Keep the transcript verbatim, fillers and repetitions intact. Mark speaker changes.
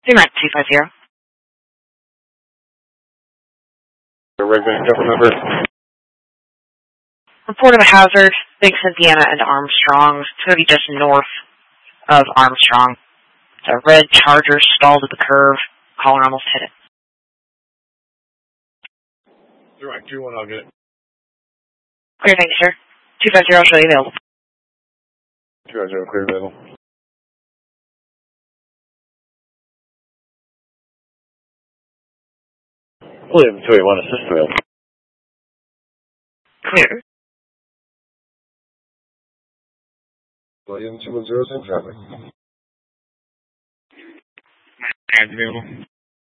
Speaker 1: Cement two five zero.
Speaker 2: The resident government number.
Speaker 1: Report of a hazard, Big Cynthiana and Armstrong. It's going to be just north of Armstrong. It's a red Charger stalled at the curve. Caller almost hit it.
Speaker 2: Right, two one, I'll get it.
Speaker 1: Clear, thank you, sir. two five zero, show you available.
Speaker 2: two five zero, clear available. William two eight one, assist available.
Speaker 1: Clear.
Speaker 2: William two one zero, same traffic.
Speaker 3: Ads available.